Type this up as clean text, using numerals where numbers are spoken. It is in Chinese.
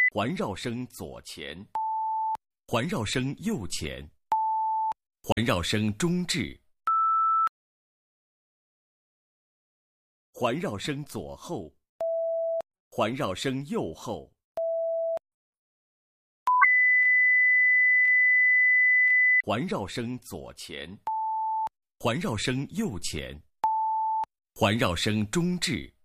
环绕声左前，环绕声右前，环绕声中置，环绕声左后，环绕声右后，环绕声左前，环绕声右前，环绕声中置。